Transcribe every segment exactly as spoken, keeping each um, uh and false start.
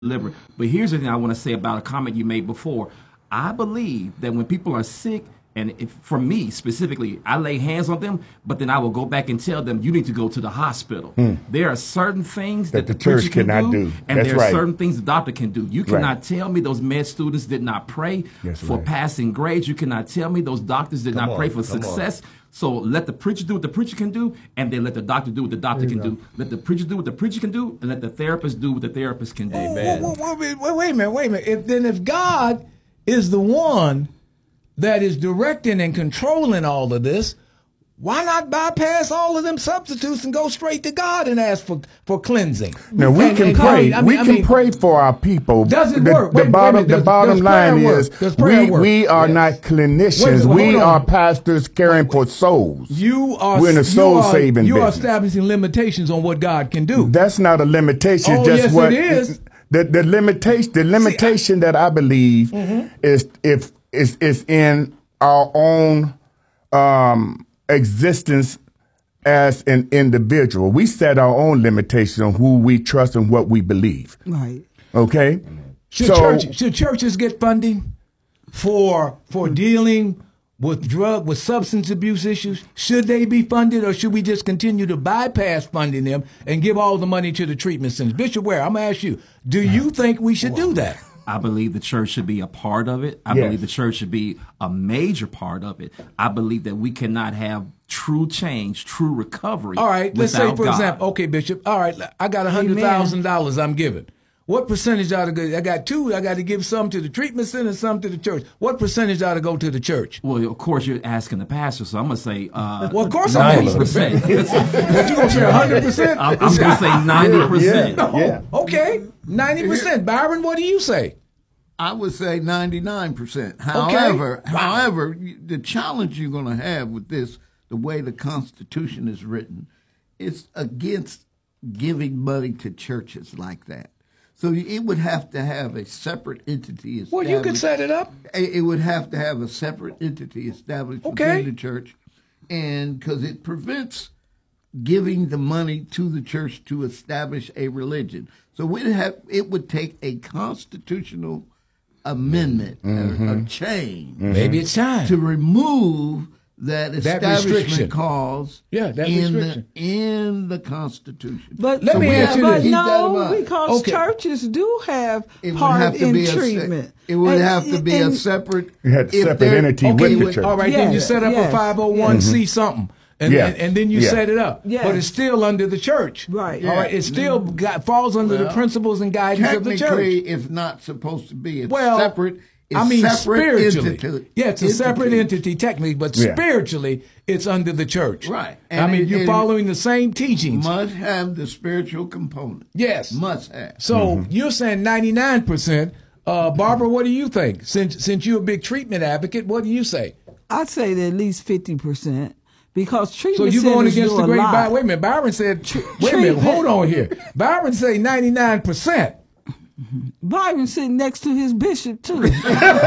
deliver. But here's the thing I want to say about a comment you made before. I believe that when people are sick, and if, for me specifically, I lay hands on them, but then I will go back and tell them, you need to go to the hospital. Mm. There are certain things that, that the, the church can cannot do, do. and That's there are right. certain things the doctor can do. You cannot right. tell me those med students did not pray That's for right. passing grades. You cannot tell me those doctors did come not on, pray for success. On. So let the preacher do what the preacher can do, and then let the doctor do what the doctor can go. do. Let the preacher do what the preacher can do, and let the therapist do what the therapist can do. Amen. Wait, wait, wait, wait a minute, wait a minute. If, then if God is the one that is directing and controlling all of this, why not bypass all of them substitutes and go straight to God and ask for, for cleansing? Now we and, can and pray. God, I mean, we I can mean, pray for our people. Does it the, work? The Wait, wait bottom, a minute. the Does- bottom does line prayer is work? Does prayer we work? we are Yes. not clinicians. Wait, hold we on. are pastors caring for souls. You are We're in a soul you are, saving You are business. establishing limitations on what God can do. That's not a limitation. Oh, just yes, what it is. The the limitation the limitation that I believe Mm-hmm. is if is is in our own um, existence as an individual. We set our own limitation on who we trust and what we believe. Right. Okay. Should, so church, should churches get funding for for dealing with drug, with substance abuse issues? Should they be funded, or should we just continue to bypass funding them and give all the money to the treatment centers? Bishop Ware, I'm going to ask you, do you think we should do that? I believe the church should be a part of it. I Yes. believe the church should be a major part of it. I believe that we cannot have true change, true recovery. All right, let's say, without for God. example, okay, Bishop, all right, I got one hundred thousand dollars I'm giving. What percentage ought to go? I got two. I got to give some to the treatment center, some to the church. What percentage ought to go to the church? Well, of course, you're asking the pastor, so I'm going to say uh, Well, of course I'm ninety percent. But you going to say one hundred percent? I'm, I'm going to say ninety percent. Yeah. Yeah. Okay, ninety percent. Byron, what do you say? I would say ninety-nine percent. However, Wow. however, the challenge you're going to have with this, the way the Constitution is written, is against giving money to churches like that. So it would have to have a separate entity established. Well, you could set it up. It would have to have a separate entity established Okay. within the church, and because it prevents giving the money to the church to establish a religion. So it have it would take a constitutional amendment, Mm-hmm. a, a change, Maybe it's time. to remove that That establishment restriction. clause Yeah, that in restriction. the in the Constitution. But Let me we ask have you to but keep that in no, mind. because Okay. churches do have It would part have to in be a se- treatment. it would And- have to be a and- separate. You had a if separate there- entity Okay, with the well, church. all right, then you Yes, set up yes, a five oh one c something. And, Yeah. and, and then you Yeah. set it up. Yes. But it's still under the church. Right. All right. It still got, falls under the Well, principles and guidance of the Technically, church. it's not supposed to be. It's Well, separate. It's I mean, separate spiritually. entity- Yeah, it's a separate entity. entity technically, but Yeah. spiritually, it's under the church. Right. I And mean, it- you're it following the same teachings. Must have the spiritual component. Yes. Must have. So Mm-hmm. you're saying ninety-nine percent. Uh, Barbara, what do you think? Since since you're a big treatment advocate, what do you say? I'd say that at least fifty percent. Because So treatment you're going centers against do the a great lot. Byron. Wait a minute. Byron said, wait a minute, treatment- hold on here. Byron say ninety-nine percent. Byron sitting next to his bishop too. And he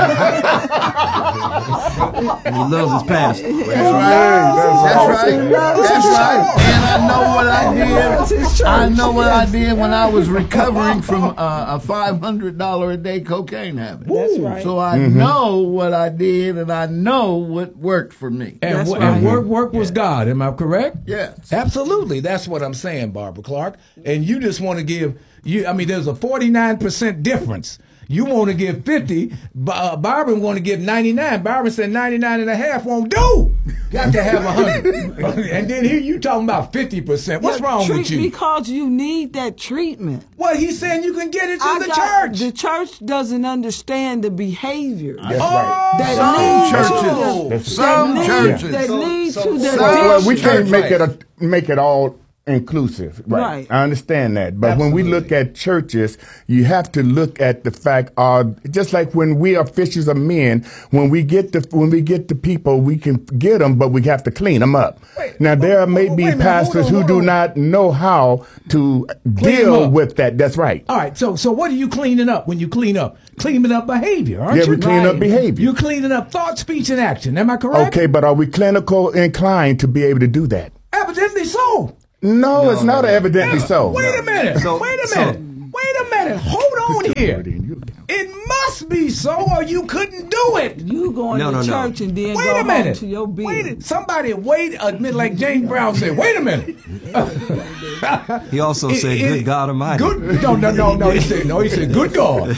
loves his pastor. That's right. That's right. That's right. And I know what I did. I know what I did when I was recovering from uh, a five hundred dollars a day cocaine habit. That's right. So I Mm-hmm. know what I did, and I know what worked for me. And, That's wo- right. and work work was God. Am I correct? Yes. Absolutely. That's what I'm saying, Barbara Clark. And you just want to give you. I mean, there's a forty-nine percent difference. You want to give fifty. B- uh, Byron want to give ninety-nine. Byron said ninety-nine and a half won't do. Got to have one hundred. And then here you talking about fifty percent. What's wrong Treat- with you? Because you need that treatment. Well, he's saying you can get it to I the got- church. The church doesn't understand the behavior That's Oh, right. that Some leads churches. to the, Some that leads, churches. that So- leads so- to the so- Well, we addiction. can't make it Right. a, make it all inclusive. Right. Right. I understand that. But when we Absolutely. look at churches, you have to look at the fact of just like when we are fishers of men, when we get the when we get the people, we can get them, but we have to clean them up. Wait, now there wait, may wait, be wait a minute, pastors hold on, who do hold on. not know how to them deal up. with that. That's right. All right, so so what are you cleaning up when you clean up? Cleaning up behavior, aren't Yeah, you? we clean up behavior. You're cleaning up thought, speech, and action. Am I correct? Okay, but are we clinical inclined to be able to do that? Evidently so. No, it's not evidently so. Wait a minute. So- Wait a so- minute. Wait a minute. Hold on so, or you couldn't do it. You going No, to no, no. church and then Wait go a home minute. to your bed. Wait, a- somebody wait a minute, like James Brown said. Wait a minute. He also It- said, it- "Good God Almighty." Good. No, no, no, no. He said no. He said, "Good God."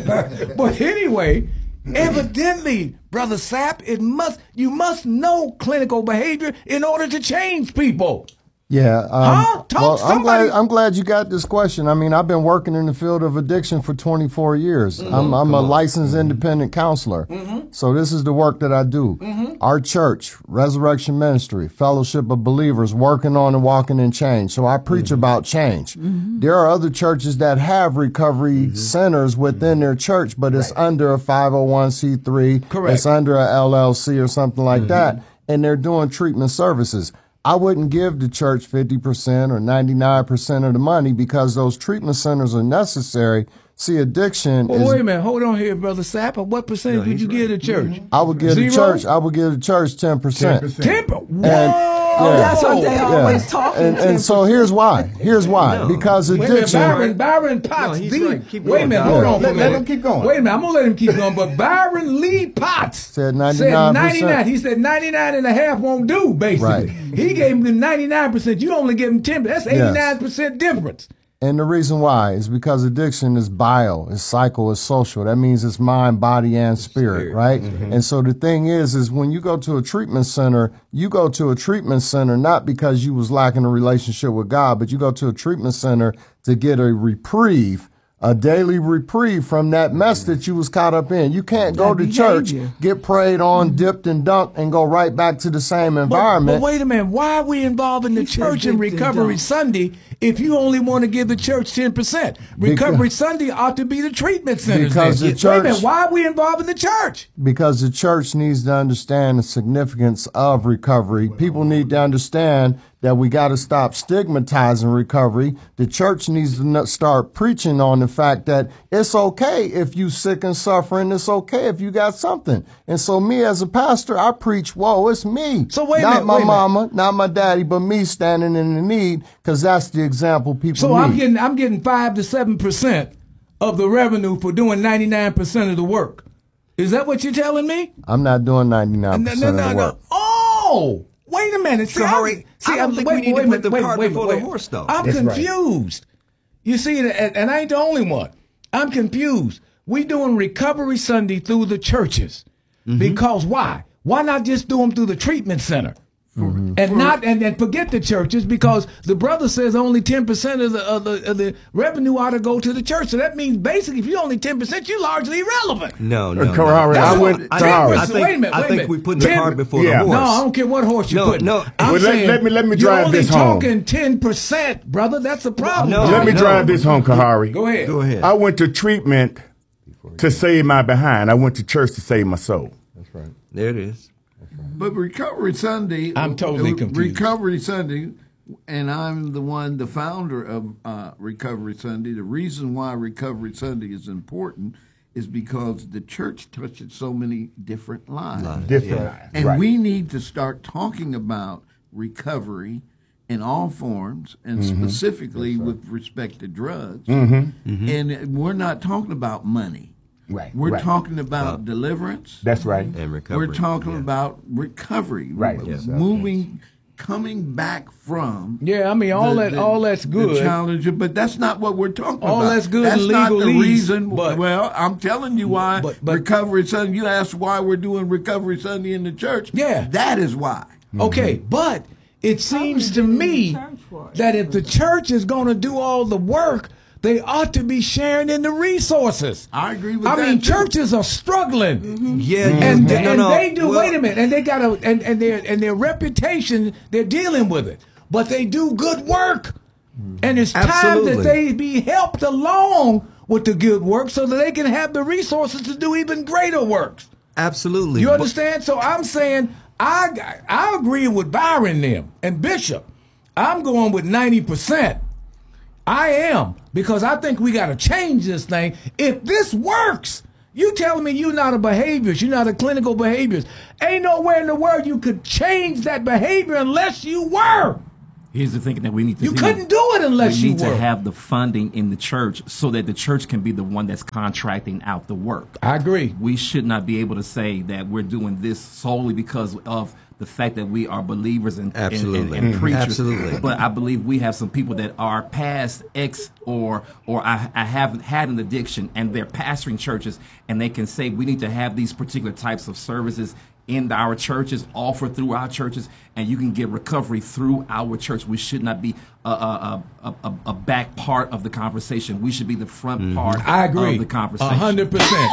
But anyway, evidently, Brother Sapp, it must you must know clinical behavior in order to change people. Yeah. Um, Huh? Talk well, I'm somebody- glad. I'm glad you got this question. I mean, I've been working in the field of addiction for twenty-four years. Mm-hmm. I'm, I'm a licensed independent counselor. So this is the work that I do. Mm-hmm. Our church, Resurrection Ministry, Fellowship of Believers, working on and walking in change. So I preach Mm-hmm. about change. There are other churches that have recovery Mm-hmm. centers within their church, but it's under a five oh one c three. Correct. It's under a L L C or something like that, and they're doing treatment services. I wouldn't give the church fifty percent or ninety-nine percent of the money because those treatment centers are necessary. See, addiction Well, is. wait a minute. Hold on here, Brother Sapp. What percentage would you give the church? I would give Zero? the church. I would give the church ten percent. Ten. Whoa. yeah. That's what they Yeah. always talking And, to. and so here's why. Here's why. Because Wait a minute, addiction. Byron, Byron Potts. No, he's the, right. Keep wait a going, minute, Byron. hold on for Let- a let minute. him keep going. Wait a minute, I'm gonna let him keep going. But Byron Lee Potts Said ninety-nine percent. said ninety-nine. He said ninety-nine and a half won't do, basically. Right. He gave him the ninety-nine percent. You only give him ten. That's eighty-nine percent difference. And the reason why is because addiction is bio, it's psycho, it's social. That means it's mind, body, and spirit, right? And so the thing is, is when you go to a treatment center, you go to a treatment center not because you was lacking a relationship with God, but you go to a treatment center to get a reprieve, a daily reprieve from that mess that you was caught up in. You can't go That to church, behavior. get prayed on, dipped and dunked, and go right back to the same But, environment. but wait a minute. Why are we involving the He said church in dipped and Recovery dunked. Sunday if you only want to give the church ten percent? Recovery Because- Sunday ought to be the treatment center. Because the Wait a church- minute. Why are we involving the church? Because the church needs to understand the significance of recovery. People need to understand that we got to stop stigmatizing recovery. The church needs to not start preaching on the fact that it's okay if you sick and suffering. It's okay if you got something. And so me as a pastor, I preach, whoa, it's me. So wait a not minute, my wait a minute. mama, not my daddy, but me standing in the need because that's the example people So need. I'm getting I'm getting five to seven percent of the revenue for doing ninety nine percent of the work. Is that what you're telling me? I'm not doing ninety-nine No, percent no, of the no, work. no. Oh, wait a minute. See, So, I'm- Hurry, see, I don't I'm- think wait, we need wait to a put the minute, cart wait, before wait, the wait. horse, though. I'm That's right. confused. You see, and, and I ain't the only one. I'm confused. We doing Recovery Sunday through the churches because why? Why not just do them through the treatment center? And not and, and forget the churches because the brother says only ten percent of the, of the of the revenue ought to go to the church. So that means basically if you're only ten percent, you're largely irrelevant. No, no, Uh, no. Kahari, That's I what- went. I, Ten Kahari. I percent. think, Wait a minute, I wait a think minute. we putting the Ten- cart before Yeah. the horse. No, I don't care what horse you No, put. no. I'm Well, let- saying let me- let me you're drive only this home. talking ten percent, brother. That's a problem. No. Let me no. drive this home, Kahari. Go ahead. Go ahead. I went to treatment to save my behind. I went to church to save my soul. There it is. But Recovery Sunday, I'm totally uh, confused. Recovery Sunday, and I'm the one, the founder of uh, Recovery Sunday. The reason why Recovery Sunday is important is because the church touches so many different lives. Different. And Right. we need to start talking about recovery in all forms, and Mm-hmm. specifically with respect to drugs. Mm-hmm. And we're not talking about money. Right, We're right. talking about deliverance. That's right. And recovery. We're talking yeah. about recovery. Right. M- Yeah. Moving, coming back from. Yeah, I mean all the- that the- all that's the good. challenge, but that's not what we're talking All about. that's good That's and not the legalese, reason. but- well, I'm telling you why But- but- Recovery Sunday. You asked why we're doing Recovery Sunday in the church. Yeah. That is why. Okay, but it seems to me that if the church is going to do all the work, they ought to be sharing in the resources. I agree with I that, mean, too. churches are struggling. Yeah, And, no, and no. they do. Well, wait a minute, and they got a and, and their and their reputation. They're dealing with it, but they do good work, and it's time Absolutely. that they be helped along with the good work, so that they can have the resources to do even greater works. Absolutely. You But- understand? So I'm saying I I agree with Byron them and Bishop. I'm going with ninety percent. I am, because I think we got to change this thing. If this works, you telling me you're not a behaviorist, you're not a clinical behaviorist. Ain't nowhere in the world you could change that behavior unless you were. Here's the thinking that we need to You do. couldn't do it unless we you need were. to have the funding in the church so that the church can be the one that's contracting out the work. I agree. We should not be able to say that we're doing this solely because of the fact that we are believers and, and, Absolutely. and, and Mhm. preachers. Absolutely. But I believe we have some people that are past X or or I, I haven't had an addiction and they're pastoring churches and they can say we need to have these particular types of services in our churches, offered through our churches, and you can get recovery through our church. We should not be a, a, a, a, a back part of the conversation. We should be the front part I agree. of the conversation. A hundred percent.